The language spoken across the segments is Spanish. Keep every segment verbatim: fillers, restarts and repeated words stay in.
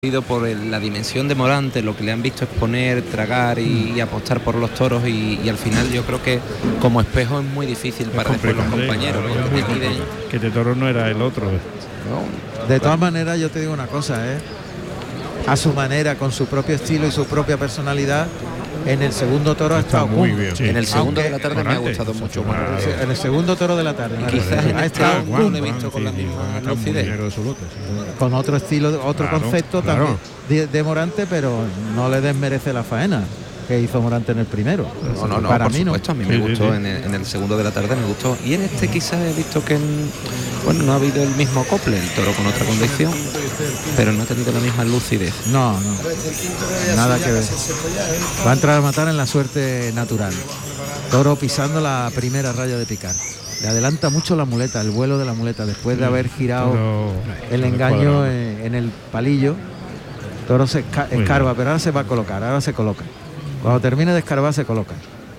por el, la dimensión de Morante, lo que le han visto exponer, tragar y, y apostar por los toros y, y al final yo creo que como espejo es muy difícil es para después los compañeros, claro, porque te piden... que este toro no era el otro. No, de todas maneras yo te digo una cosa, ¿eh? A su manera, con su propio estilo y su propia personalidad, en el segundo toro ha estado muy bien. Sí. En el segundo Aunque, de la tarde me ha gustado mucho. Bueno, en el segundo toro de la tarde. Y quizás en ha este estado no lo he visto con la misma lucidez. Con otro estilo, otro claro, concepto claro. también de, de Morante, pero no le desmerece la faena que hizo Morante en el primero. No, no, no, para por mí supuesto, no. a mí me Sí, gustó sí, sí. En, el, en el segundo de la tarde me gustó. Y en este quizás he visto que en, bueno, no ha habido el mismo acople, el toro con otra condición, pero no ha tenido la misma lucidez. No, no. Nada que ver. Va a entrar a matar en la suerte natural. Toro pisando la primera raya de picar. Le adelanta mucho la muleta, el vuelo de la muleta, después de haber girado Toro- el toro engaño cuadrado. en, en el palillo. Toro se esca- Muy escarba, bien. pero ahora se va a colocar, ahora se coloca. Cuando termine de escarbar se coloca.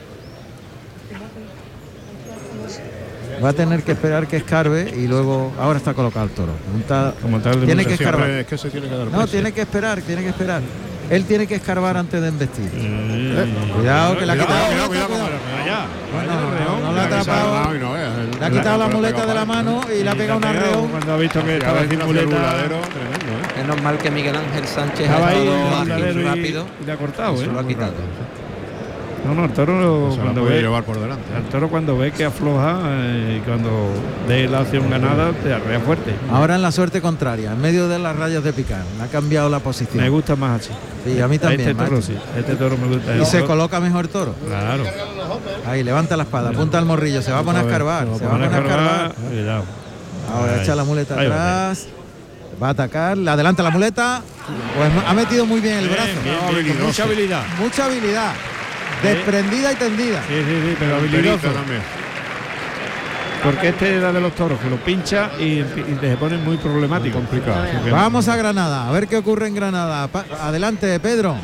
Va a tener que esperar que escarbe y luego ahora está colocado el toro. Monta- Como tal de tiene que montación. escarbar. Es que se tiene que dar No, prisa. tiene que esperar, tiene que esperar. Él tiene que escarbar antes de embestir. Eh, Cuidado, que le ha cuidado, quitado. cuidado, cuidado, cuidado, cuidado. cuidado. Bueno, Vaya no, reón. no la ha atrapado. No, eh, el- Le ha quitado la el- muleta de la el- mano y le ha pegado un arreón. Cuando ha visto que estaba Estaba sin muleta, tremendo, ¿eh? Es normal que Miguel Ángel Sánchez estaba ha ahí estado en el ágil, ladero y- rápido. y le ha cortado, y se ¿eh? lo ha quitado. No, no, el toro Se la cuando puede ve, llevar por delante. el toro cuando ve que afloja eh, y cuando dé la acción ganada te arrea fuerte. Ahora en la suerte contraria, en medio de las rayas de picar. Ha cambiado la posición. Me gusta más así. Sí, a mí también. Este toro maestro. sí, este toro me gusta. Y El se toro- coloca mejor toro. Claro. Ahí, levanta la espada, apunta al morrillo, se va a poner a escarbar. Se va a poner a escarbar. Cuidado. Ahora Ahí. echa la muleta Ahí va, atrás. Va a atacar, le adelanta la muleta. Pues ha metido muy bien el Bien, brazo. bien, No, bien, con mucha habilidad. Mucha habilidad. Desprendida y tendida. Sí, sí, sí, pero Punterita habilidoso. también. Porque este era de los toros que lo pincha y, y se pone muy problemático. Complicado. Porque- Vamos a Granada, a ver qué ocurre en Granada. Pa- adelante, Pedro.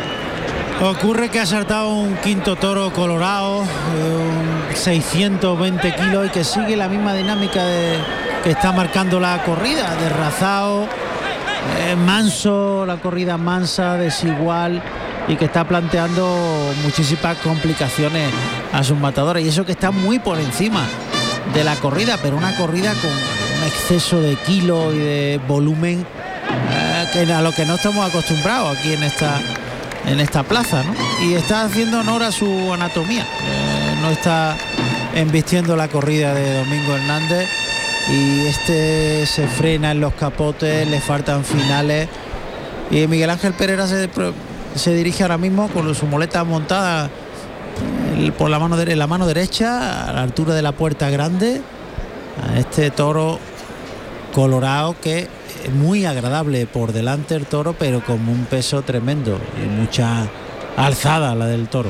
Ocurre que ha saltado un quinto toro colorado, eh, un seiscientos veinte kilos y que sigue la misma dinámica de, que está marcando la corrida, desrazado, eh, manso, la corrida mansa, desigual y que está planteando muchísimas complicaciones a sus matadores. Y eso que está muy por encima de la corrida, pero una corrida con un exceso de kilos y de volumen eh, que a lo que no estamos acostumbrados aquí en esta en esta plaza, ¿no? Y está haciendo honor a su anatomía. Eh, no está embistiendo la corrida de Domingo Hernández y este se frena en los capotes, le faltan finales y Miguel Ángel Pereira se, se dirige ahora mismo con su muleta montada eh, por la mano, de, la mano derecha a la altura de la puerta grande a este toro colorado que es muy agradable por delante el toro, pero con un peso tremendo y mucha alzada la del toro.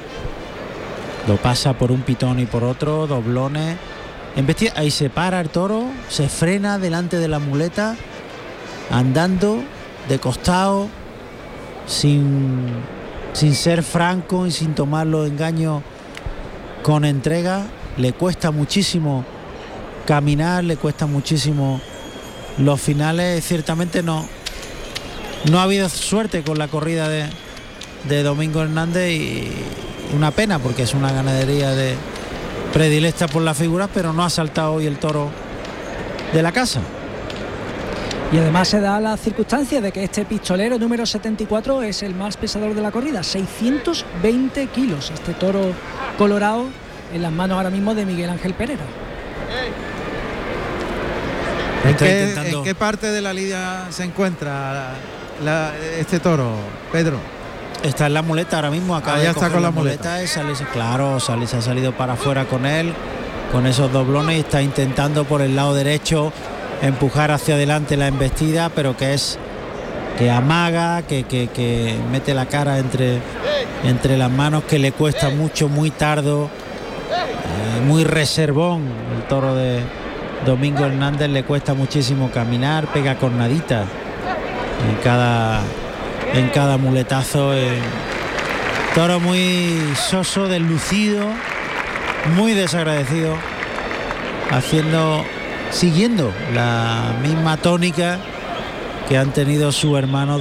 Lo pasa por un pitón y por otro, doblones. Embestida, ahí se para el toro, se frena delante de la muleta, andando de costado, sin, sin ser franco y sin tomar los engaños con entrega. Le cuesta muchísimo caminar, le cuesta muchísimo los finales. Ciertamente no no ha habido suerte con la corrida de, de Domingo Hernández y una pena porque es una ganadería de predilecta por las figuras, pero no ha saltado hoy el toro de la casa. Y además se da la circunstancia de que este pistolero número setenta y cuatro es el más pesador de la corrida, seiscientos veinte kilos, este toro colorado en las manos ahora mismo de Miguel Ángel Pereira. ¿En Está qué, intentando- en qué parte de la lidia se encuentra la- este toro, Pedro? Está en la muleta ahora mismo, acaba Ah, de ya está coger con la la muleta. muleta y sale, claro, sale, se ha salido para afuera con él, con esos doblones y está intentando por el lado derecho empujar hacia adelante la embestida, pero que es que amaga, que, que, que mete la cara entre, entre las manos, que le cuesta mucho, muy tardo, eh, muy reservón el toro de Domingo Hernández, le cuesta muchísimo caminar, pega cornaditas en cada en cada muletazo. eh. Toro muy soso, deslucido, muy desagradecido, haciendo, siguiendo la misma tónica que han tenido su hermano